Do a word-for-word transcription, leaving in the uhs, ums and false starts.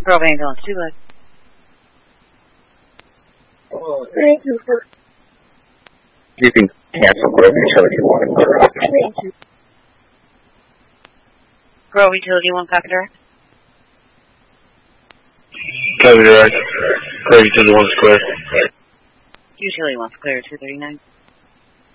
Grove Ambulance two, bud. Thank you for... You can cancel Grove Utility one. Thank you. Grove Utility one, copy direct. Copy direct. Grove Utility one's clear. Utility one's clear, two thirty-nine.